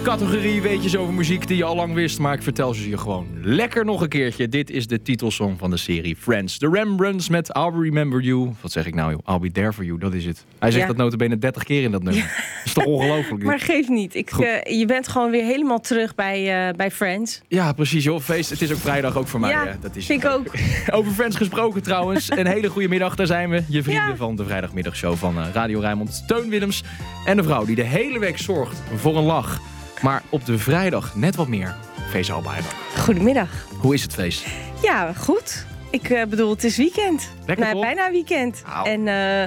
Categorie weetjes over muziek die je al lang wist, maar ik vertel ze je gewoon lekker nog een keertje. Dit is de titelsong van de serie Friends. The Rembrandts met I'll Remember You. Wat zeg ik nou, joh? I'll Be There For You, dat is het. Hij zegt dat nota bene 30 keer in dat nummer. Dat is toch ongelooflijk? Maar geeft niet. Je bent gewoon weer helemaal terug bij Friends. Ja, precies joh. Feest. Het is ook vrijdag, ook voor mij. Ja, dat is vind ik ook. Over Friends gesproken trouwens. Een hele goede middag, daar zijn we. Je vrienden van de vrijdagmiddagshow van Radio Rijnmond. Teun Willems en de vrouw die de hele week zorgt voor een lach. Maar op de vrijdag net wat meer. Feest Albayrak. Goedemiddag. Hoe is het feest? Ja, goed. Ik bedoel, het is weekend. Lekker toch? Bijna weekend. Au. En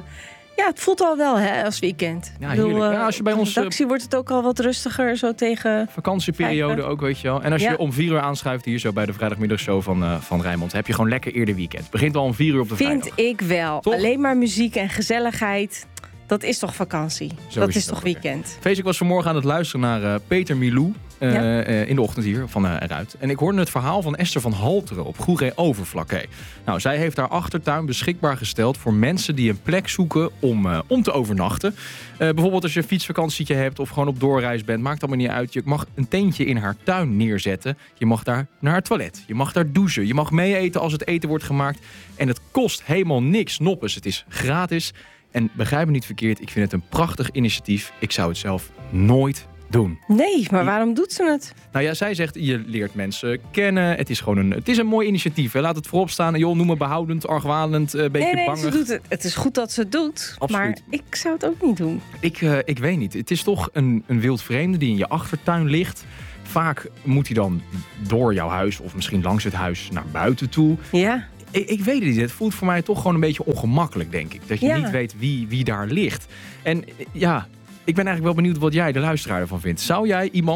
het voelt al wel als weekend. Ja, heerlijk. Als je bij ons redactie wordt het ook al wat rustiger zo tegen vakantieperiode ook, weet je wel. En als je om 4 uur aanschuift hier zo bij de vrijdagmiddagshow van Rijnmond, heb je gewoon lekker eerder weekend. Het begint al om 4 uur op de vrijdag. Vind ik wel. Toch? Alleen maar muziek en gezelligheid. Dat is toch vakantie? Dat is toch weekend? Feest, ik was vanmorgen aan het luisteren naar Peter Milou. In de ochtend hier van eruit. En ik hoorde het verhaal van Esther van Halteren op Goeree Overflakkee. Nou, zij heeft haar achtertuin beschikbaar gesteld voor mensen die een plek zoeken om te overnachten. Bijvoorbeeld als je een fietsvakantietje hebt of gewoon op doorreis bent. Maakt allemaal niet uit. Je mag een tentje in haar tuin neerzetten. Je mag daar naar haar toilet. Je mag daar douchen. Je mag mee eten als het eten wordt gemaakt. En het kost helemaal niks noppes. Het is gratis. En begrijp me niet verkeerd, ik vind het een prachtig initiatief. Ik zou het zelf nooit doen. Nee, maar waarom doet ze het? Nou ja, zij zegt, je leert mensen kennen. Het is een mooi initiatief. Hè. Laat het voorop staan. Joh, noem me behoudend, argwanend, een beetje nee, bangig. ze doet het. Het is goed dat ze het doet. Absoluut. Maar ik zou het ook niet doen. Ik weet niet. Het is toch een wild vreemde die in je achtertuin ligt. Vaak moet hij dan door jouw huis of misschien langs het huis naar buiten toe. Ja. Ik weet het niet. Het voelt voor mij toch gewoon een beetje ongemakkelijk, denk ik. Dat je niet weet wie daar ligt. En ja, ik ben eigenlijk wel benieuwd wat jij, de luisteraar, ervan vindt. Zou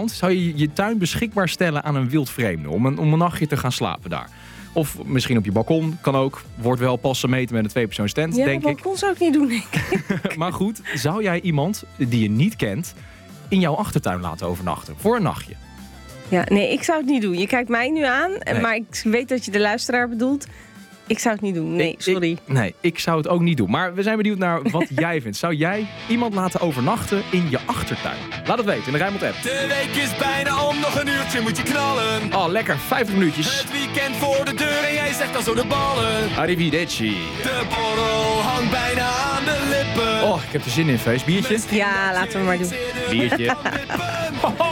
je je tuin beschikbaar stellen aan een wild vreemde om een nachtje te gaan slapen daar? Of misschien op je balkon, kan ook. Wordt wel pas gemeten met een 2-persoons tent, denk ik. Ja, balkon zou ik niet doen, denk ik. Maar goed, zou jij iemand die je niet kent in jouw achtertuin laten overnachten? Voor een nachtje? Ja, nee, ik zou het niet doen. Je kijkt mij nu aan, maar ik weet dat je de luisteraar bedoelt. Ik zou het niet doen. Nee, sorry. Ik zou het ook niet doen. Maar we zijn benieuwd naar wat jij vindt. Zou jij iemand laten overnachten in je achtertuin? Laat het weten in de Rijnmond app. De week is bijna om, nog een uurtje moet je knallen. Oh, lekker. 50 minuutjes. Het weekend voor de deur en jij zegt al zo de ballen. Arrivederci. De borrel hangt bijna aan de lippen. Oh, ik heb er zin in, feest. Biertje? Ja, laten we maar doen. Biertje.